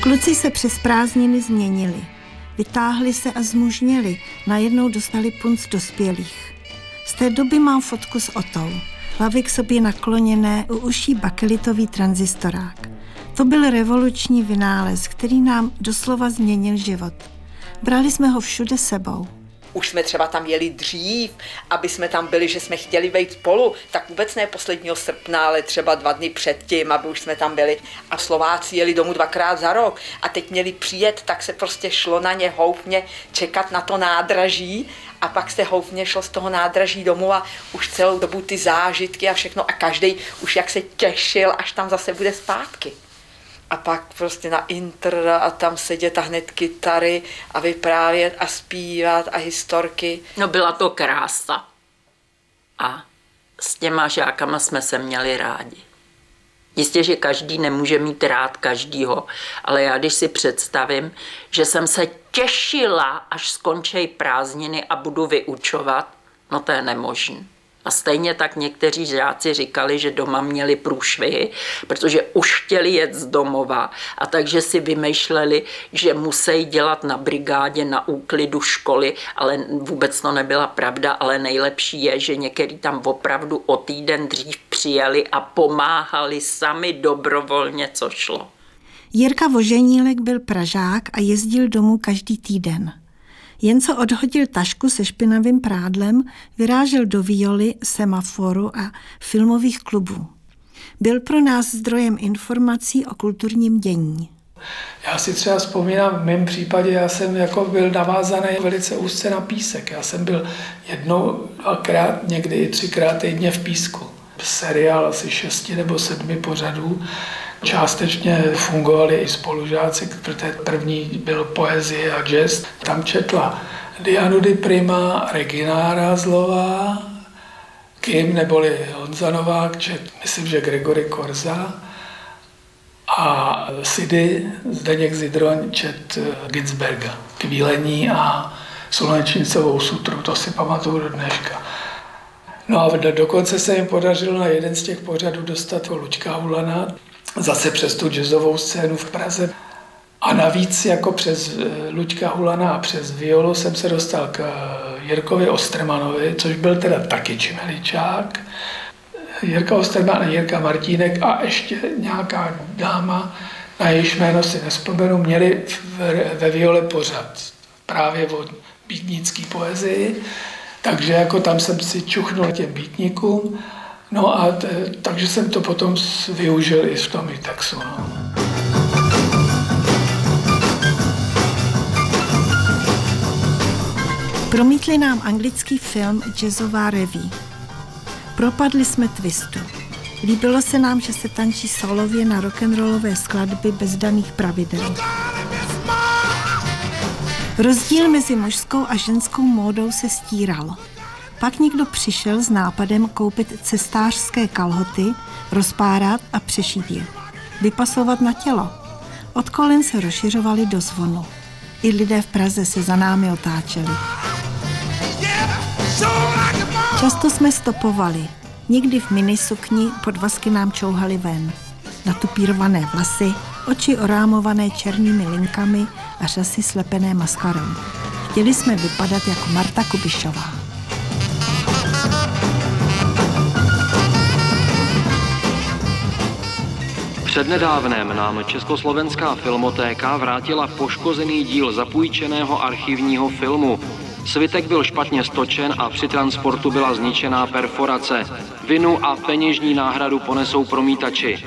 Kluci se přes prázdniny změnili. Vytáhli se a zmužněli, najednou dostali punc dospělých. Z té doby mám fotku s Otou. Hlavy k sobě nakloněné, u uší bakelitový tranzistorák. To byl revoluční vynález, který nám doslova změnil život. Brali jsme ho všude sebou. Už jsme třeba tam jeli dřív, aby jsme tam byli, že jsme chtěli vejít spolu, tak vůbec ne 1. srpna, ale třeba 2 dny předtím, aby už jsme tam byli. A Slováci jeli domů 2krát za rok a teď měli přijet, tak se prostě šlo na ně houfně čekat na to nádraží a pak se houfně šlo z toho nádraží domů a už celou dobu ty zážitky a všechno a každej už jak se těšil, až tam zase bude zpátky. A pak prostě na intr a tam sedět a hned kytary a vyprávět a zpívat a historky. No byla to krása. A s těma žákama jsme se měli rádi. Jistě, že každý nemůže mít rád každýho, ale já když si představím, že jsem se těšila, až skončí prázdniny a budu vyučovat, no to je nemožné. A stejně tak někteří žáci říkali, že doma měli průšvihy, protože už chtěli jet z domova a takže si vymýšleli, že musí dělat na brigádě na úklidu školy, ale vůbec to nebyla pravda, ale nejlepší je, že někteří tam opravdu o týden dřív přijeli a pomáhali sami dobrovolně, co šlo. Jirka Voženílek byl Pražák a jezdil domů každý týden. Jen co odhodil tašku se špinavým prádlem, vyrážel do violy, semaforu a filmových klubů. Byl pro nás zdrojem informací o kulturním dění. Já si třeba vzpomínám, v mém případě já jsem jako byl navázaný velice úzce na Písek. Já jsem byl 1, 2krát, někdy i 3krát týdně v Písku. Seriál asi 6 nebo 7 pořadů. Částečně fungovali i spolužáci, protože první byl poezie a jazz. Tam četla Dianu Di Prima, Regina Rázlová, Kim neboli Honza Novák, myslím, že Gregory Korza a Sidy Zdeněk Zidroň čet Ginsberga, Kvílení a Slunečnicovou sutru, to si pamatuju do dneška. No a dokonce se jim podařilo na jeden z těch pořadů dostat Luďka Hulana, zase přes tu jazzovou scénu v Praze. A navíc jako přes Luďka Hulana a přes violu jsem se dostal k Jirkovi Ostermanovi, což byl teda taky čimeličák. Jirka Osterman a Jirka Martínek a ještě nějaká dáma, na jejíž jméno si nevzpomenu, měli ve viole pořad právě o býtnický poezii. Takže jako tam jsem si čuchnul těm býtníkům. No a takže jsem to potom využil i v tom textu. No. Promítli nám anglický film Jazzová revue. Propadli jsme twistu. Líbilo se nám, že se tančí solově na rock'n'rollové skladby bez daných pravidel. Rozdíl mezi mužskou a ženskou módou se stíral. Pak někdo přišel s nápadem koupit cestářské kalhoty, rozpárat a přešít je. Vypasovat na tělo. Od kolen se rozšiřovali do zvonu. I lidé v Praze se za námi otáčeli. Často jsme stopovali. Někdy v minisukni podvazky nám čouhaly ven. Natupírované vlasy, oči orámované černými linkami a řasy slepené maskarou. Chtěli jsme vypadat jako Marta Kubišová. Přednedávnem nám Československá filmotéka vrátila poškozený díl zapůjčeného archivního filmu. Svitek byl špatně stočen a při transportu byla zničená perforace. Vinu a peněžní náhradu ponesou promítači.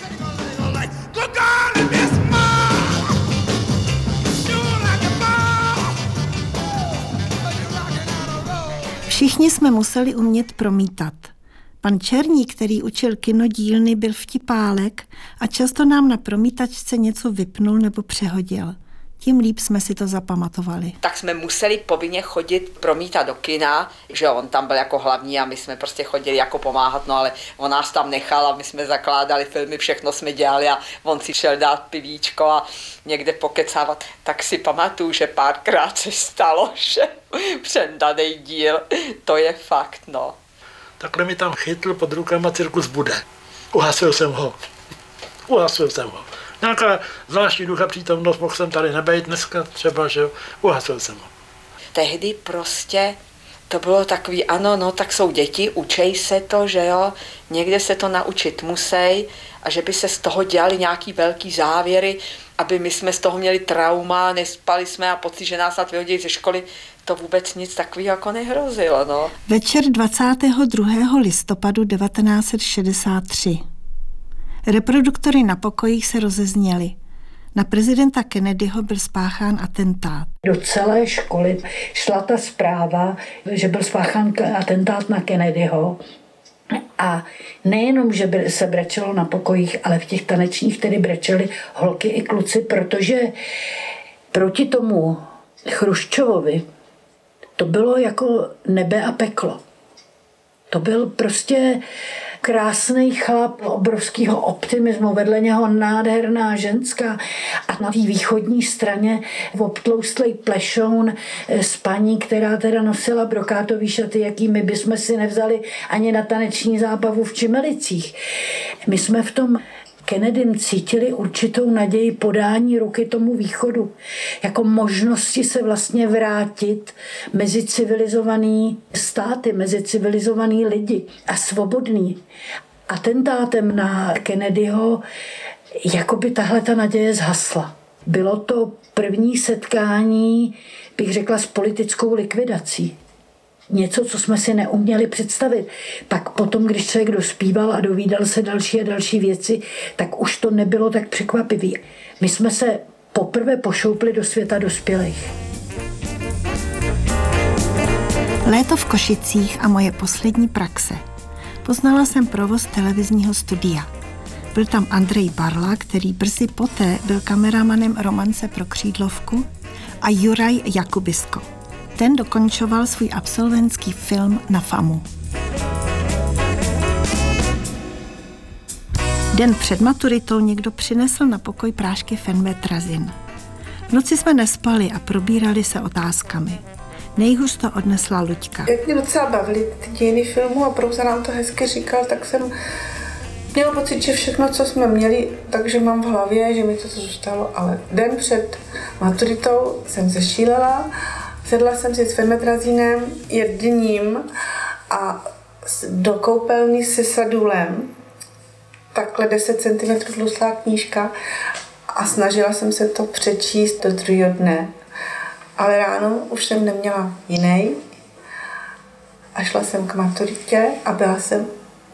Všichni jsme museli umět promítat. Pan Černík, který učil kinodílny, byl vtipálek a často nám na promítačce něco vypnul nebo přehodil. Tím líp jsme si to zapamatovali. Tak jsme museli povinně chodit promítat do kina, že on tam byl jako hlavní a my jsme prostě chodili jako pomáhat, no ale on nás tam nechal a my jsme zakládali filmy, všechno jsme dělali a on si šel dát pivíčko a někde pokecávat. Tak si pamatuju, že párkrát se stalo, že předaný díl, to je fakt, no. Takhle mi tam chytl pod rukama Cirkus bude. Uhasil jsem ho. Nějaká zvláštní ducha přítomnost, mohl jsem tady nebejt dneska třeba, že jo, uhasil jsem ho. Tehdy prostě to bylo takový, ano, no tak jsou děti, učej se to, že jo, někde se to naučit musí a že by se z toho dělali nějaký velký závěry, aby my jsme z toho měli trauma, nespali jsme a pocit, že nás snad vyhodí ze školy, to vůbec nic takového jako nehrozilo, no. Večer 22. listopadu 1963. Reproduktory na pokojích se rozezněly. Na prezidenta Kennedyho byl spáchán atentát. Do celé školy šla ta zpráva, že byl spáchán atentát na Kennedyho. A nejenom, že se brečelo na pokojích, ale v těch tanečních tedy brečeli holky i kluci, protože proti tomu Chruščovovi to bylo jako nebe a peklo. To byl prostě krásný chlap, obrovského optimismu, vedle něho nádherná ženská a na té východní straně obtloustlej plešoun s paní, která teda nosila brokátový šaty, jaký my bychom si nevzali ani na taneční zábavu v Čimelicích. My jsme v tom Kennedym cítili určitou naději podání ruky tomu východu, jako možnosti se vlastně vrátit mezi civilizovaný státy, mezi civilizovaný lidi a svobodný. Atentátem na Kennedyho jakoby tahle ta naděje zhasla. Bylo to první setkání, bych řekla, s politickou likvidací. Něco, co jsme si neuměli představit. Pak potom, když člověk dospíval a dovídal se další a další věci, tak už to nebylo tak překvapivé. My jsme se poprvé pošoupli do světa dospělých. Léto v Košicích a moje poslední praxe. Poznala jsem provoz televizního studia. Byl tam Andrej Barla, který brzy poté byl kameramanem Romance pro křídlovku, a Juraj Jakubisko. Ten dokončoval svůj absolventský film na FAMu. Den před maturitou někdo přinesl na pokoj prášky fenmetrazin. V noci jsme nespali a probírali se otázkami. Nejhůř to odnesla Luďka. Jak mě docela bavily ty dějiny filmu a Prouza nám to hezky říkal, tak jsem měla pocit, že všechno, co jsme měli, takže mám v hlavě, že mi to zůstalo, ale den před maturitou jsem zešílela. Sedla jsem si s fenmetrazínem jedním a do koupelny se sadulem, takhle 10 cm tlustlá knížka a snažila jsem se to přečíst do druhého dne. Ale ráno už jsem neměla jiný a šla jsem k maturitě a byla jsem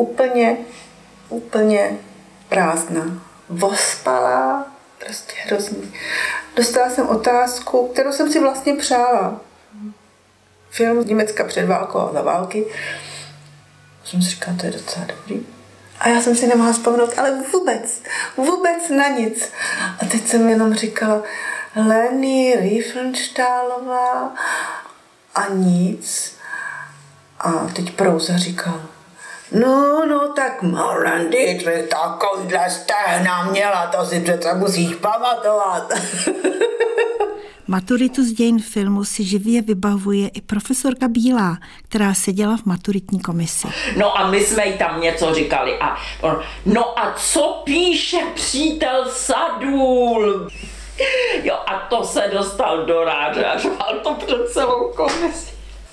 úplně prázdná. Vospalá, prostě hrozný. Dostala jsem otázku, kterou jsem si vlastně přála. Film Německa před válkou a za války. Jsem si říkala, to je docela dobrý. A já jsem si nemohla vzpomenout, ale vůbec na nic. A teď jsem jenom říkala, Leni Riefenstahlová a nic. A teď Prouza říkal, no, tak Marlene Dietrich takovýhle stehna měla, to si přece musíš pamatovat. Maturitu z dějin filmu si živě vybavuje i profesorka Bílá, která seděla v maturitní komisi. No a my jsme jí tam něco říkali. No a co píše přítel Sadul? Jo, a to se dostal do ráže a řval to před celou komisi.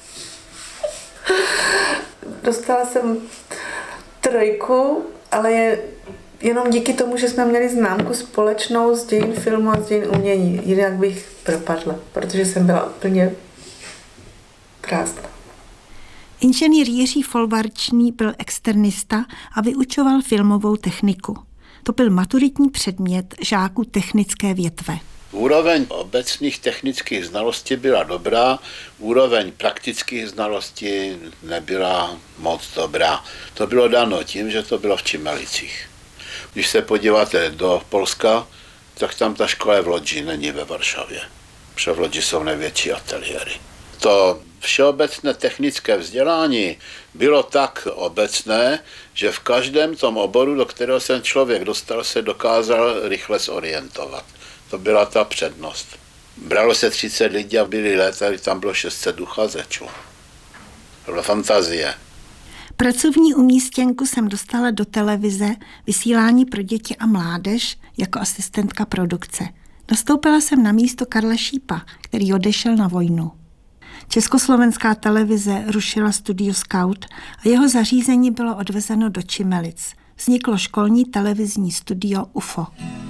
Dostala jsem 3, ale jenom díky tomu, že jsme měli známku společnou z dějin filmu a z dějin umění. Jinak bych propadla, protože jsem byla úplně prázdná. Inženýr Jiří Folvarčný byl externista a vyučoval filmovou techniku. To byl maturitní předmět žáků technické větve. Úroveň obecných technických znalostí byla dobrá, úroveň praktických znalostí nebyla moc dobrá. To bylo dáno tím, že to bylo v Čimelicích. Když se podíváte do Polska, tak tam ta škola je v Lodži, není ve Varšavě. Protože v Lodži jsou největší ateliéry. To všeobecné technické vzdělání bylo tak obecné, že v každém tom oboru, do kterého se člověk dostal, se dokázal rychle zorientovat. To byla ta přednost. Bralo se 30 lidí a byli léta, tam bylo 600 uchazečů. To byla fantazie. Pracovní umístěnku jsem dostala do televize, vysílání pro děti a mládež jako asistentka produkce. Nastoupila jsem na místo Karla Šípa, který odešel na vojnu. Československá televize rušila studio Scout a jeho zařízení bylo odvezeno do Čimelic. Vzniklo školní televizní studio UFO.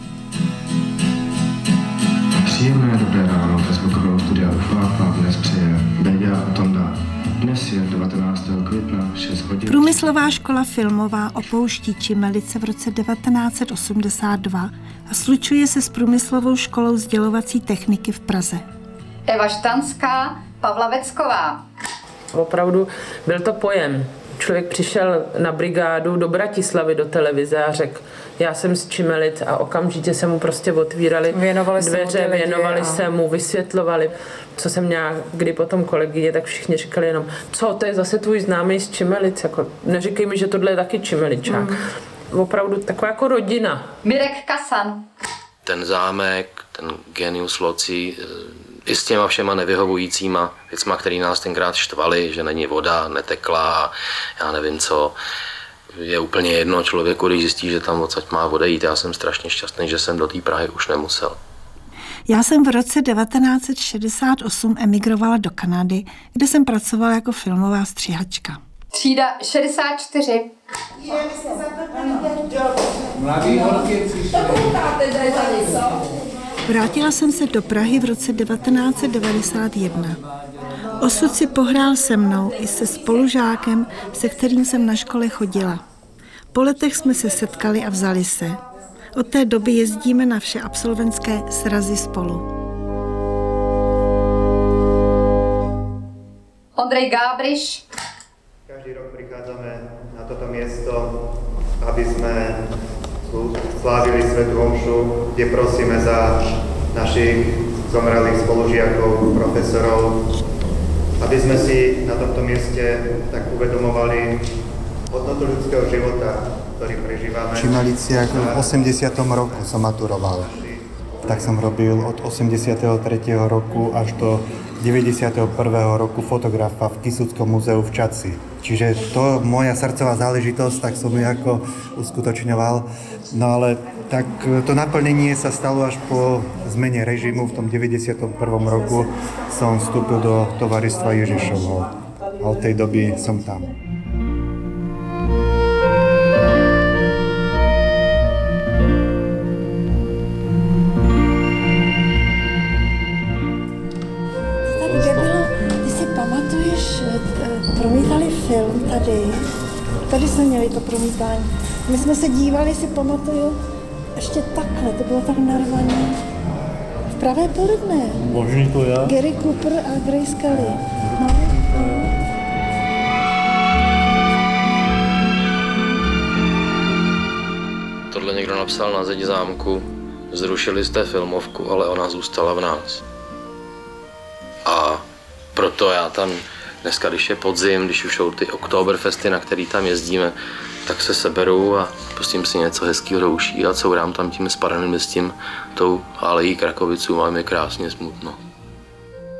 Příjemné dobré ráno ze zvukového studia UFO vám dnes přeje Beďa a Tonda. Dnes je 19. května 6 hodin. Průmyslová škola filmová opouští Čimelice v roce 1982 a slučuje se s Průmyslovou školou sdělovací techniky v Praze. Eva Štanská, Pavla Vecková. Opravdu byl to pojem. Člověk přišel na brigádu do Bratislavy do televize a řekl, já jsem z Čimelic, a okamžitě se mu prostě otvírali dveře, věnovali se mu, vysvětlovali. Co jsem měla kdy potom kolegyně, tak všichni říkali jenom, co, to je zase tvůj známý z Čimelic, jako, neříkej mi, že tohle je taky Čimeličák. Opravdu taková jako rodina. Mirek Kasan. Ten zámek, ten genius loci, i s těma všema nevyhovujícíma věcma, který nás tenkrát štvali, že není voda, netekla, já nevím co. Je úplně jedno člověku, když zjistí, že tam odsaď má odejít. Já jsem strašně šťastný, že jsem do té Prahy už nemusel. Já jsem v roce 1968 emigrovala do Kanady, kde jsem pracovala jako filmová střihačka. Třída 64. Mladý holky přišli. Vrátila jsem se do Prahy v roce 1991. Osud si pohrál se mnou i se spolužákem, se kterým jsem na škole chodila. Po letech jsme se setkali a vzali se. Od té doby jezdíme na vše absolventské srazy spolu. Ondrej Gábriš. Každý rok prichádzame na toto miesto, aby sme slávili svätú omšu, kde prosíme za našich zomrelých spolužiakov, profesorov, aby sme si na tomto mieste tak uvedomovali hodnotu ľudského života, ktorý prežívame. V Čimeliciach v 80. roku som maturoval. Tak som robil od 83. roku až do 91. roku fotografa v Kisuckom múzeu v Čadci. Čiže to moja srdcová záležitosť, tak som ju ako uskutočňoval. No ale tak to naplnenie sa stalo až po zmene režimu. V tom 91. roku som vstúpil do Tovaristva Ježišovho. A od tej doby som tam. Promítali film tady jsme měli to promítání. My jsme se dívali, si pamatuju, ještě takhle, to bylo tak narvané. V pravé poledne. Možný to je. Gary Cooper a Grace Kelly. No. Tohle někdo napsal na zeď zámku, zrušili jste filmovku, ale ona zůstala v nás. A proto já tam dneska, když je podzim, když už jsou ty Oktoberfesty, na který tam jezdíme, tak se seberu a pustím si něco hezkého do uší a courám tam tím spadaným listím tou alejí Krakoviců, máme krásně smutno.